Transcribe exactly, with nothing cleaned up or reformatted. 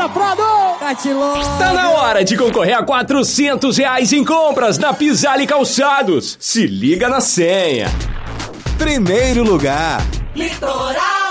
Bora, Prado! Catilão! Tá na hora de concorrer a quatrocentos reais em compras na Pisale Calçados. Se liga na senha. Primeiro lugar. Litoral.